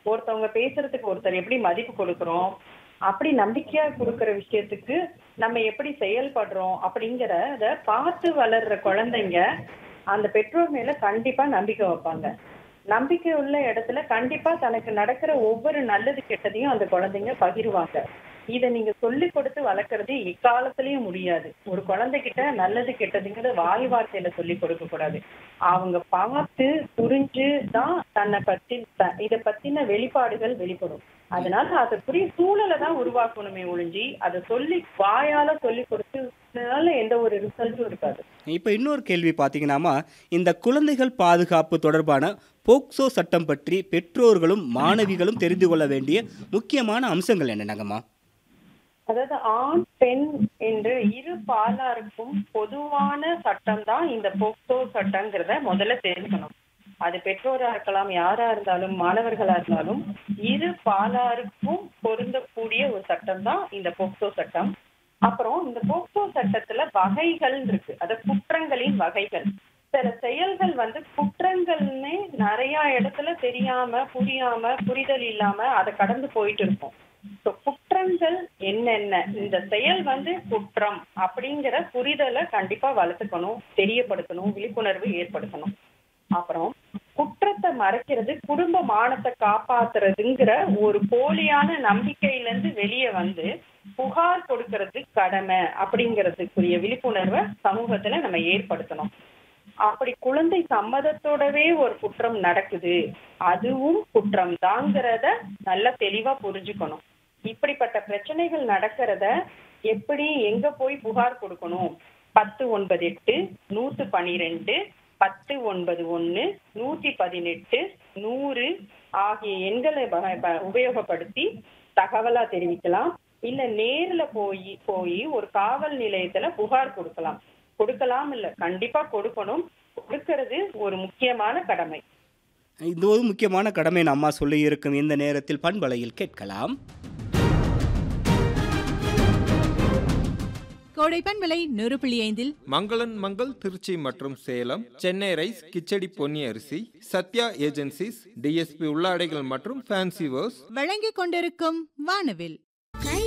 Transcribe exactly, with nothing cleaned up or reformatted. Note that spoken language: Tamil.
ஒருத்தவங்க பேசுறதுக்கு ஒருத்தர் எப்படி மதிப்பு கொடுக்குறோம், அப்படி நம்பிக்கையா குடுக்குற விஷயத்துக்கு நம்ம எப்படி செயல்படுறோம் அப்படிங்கிறத பார்த்து வளர்ற குழந்தைங்க அந்த பெற்றோர் மேல கண்டிப்பா நம்பிக்கை வைப்பாங்க. நம்பிக்கை உள்ள இடத்துல கண்டிப்பா தனக்கு நடக்கிற ஒவ்வொரு நல்லது கெட்டதையும் அந்த குழந்தைங்க பகிருவாங்க. இத நீங்க சொல்லிக் கொடுத்து வளர்க்கறது எக்காலத்திலயும் முடியாது. ஒரு குழந்தைகிட்ட நல்லது கெட்டதுங்கிறத வாய் வார்த்தையில சொல்லிக் கொடுக்க கூடாது. அவங்க பார்த்து புரிஞ்சு தான் தன்னை பத்தி த- இத பத்தின வெளிப்பாடுகள் வெளிப்படும். அதனால அதற்குரிய சூழலை தான் உருவாக்கணுமே ஒழிஞ்சி அதை சொல்லி வாயால சொல்லி கொடுத்ததுனால எந்த ஒரு ரிசல்ட்டும் இருக்காது. இப்போ இன்னொரு கேள்வி பார்த்தீங்கன்னாமா, இந்த குழந்தைகள் பாதுகாப்பு தொடர்பான போக்சோ சட்டம் பற்றி பெற்றோர்களும் மாணவிகளும் தெரிந்து கொள்ள வேண்டிய முக்கியமான அம்சங்கள் என்னென்னங்கம்மா? அதாவது ஆண் பெண் என்று இரு பாலாருக்கும் பொதுவான சட்டம் தான் இந்த போக்சோ சட்டங்கிறத முதல்ல தெரிஞ்சுக்கணும். அது பெற்றோரா இருக்கலாம், யாரா இருந்தாலும், மாணவர்களா இருந்தாலும் இரு பாலாருக்கும் பொருந்தக்கூடிய ஒரு சட்டம் தான் இந்த போக்சோ சட்டம். அப்புறம் இந்த போக்சோ சட்டத்துல வகைகள் இருக்கு. அது குற்றங்களின் வகைகள். சில செயல்கள் வந்து குற்றங்கள்னே நிறைய இடத்துல தெரியாம புரியாம புரிதல் இல்லாம அதை கடந்து போயிட்டு இருக்கும். So, குற்றங்கள் என்னென்ன, இந்த செயல் வந்து குற்றம் அப்படிங்கிற புரிதலை கண்டிப்பா வளர்த்துக்கணும், தெரியப்படுத்தணும், விழிப்புணர்வு ஏற்படுத்தணும். அப்புறம் குற்றத்தை மறைக்கிறது குடும்ப மானத்தை காப்பாத்துறதுங்கிற ஒரு போலியான நம்பிக்கையில இருந்து வெளியே வந்து புகார் கொடுக்கறது கடமை அப்படிங்கிறதுக்குரிய விழிப்புணர்வை சமூகத்துல நம்ம ஏற்படுத்தணும். அப்படி குழந்தை சம்மதத்தோடவே ஒரு குற்றம் நடக்குது, அதுவும் குற்றம் தாங்கிறத நல்லா தெளிவா புரிஞ்சுக்கணும். இப்படிப்பட்ட பிரச்சனைகள் நடக்கிறத எப்படி எங்க போய் புகார் கொடுக்கணும், பத்து ஒன்பது எட்டு நூத்து பனிரெண்டு பத்து ஒன்பது ஒன்னு நூத்தி பதினெட்டு நூறு ஆகிய எண்களை ப- ப- உபயோகப்படுத்தி தகவலா தெரிவிக்கலாம். இல்ல நேர்ல போய் போய் ஒரு காவல் நிலையத்துல புகார் கொடுக்கலாம். கொடுக்கலாம் இல்ல, கண்டிப்பா கொடுக்கணும். கொடுக்கிறது ஒரு முக்கியமான கடமை. இது ஒரு முக்கியமான கடமை அம்மா சொல்லி இருக்கும் இந்த நேரத்தில் பண்பலையில் கேட்கலாம். கோடைப்பன் விலை நூறு புள்ளி ஐந்தில் மங்களன் மங்கள் திருச்சி மற்றும் சேலம், சென்னை ரைஸ் கிச்சடி பொன்னி அரிசி, சத்யா ஏஜென்சிஸ், டிஎஸ்பி உள்ளாடைகள் மற்றும் ஃபேன்சி வேர்ஸ் வழங்கிக் கொண்டிருக்கும் வானவில்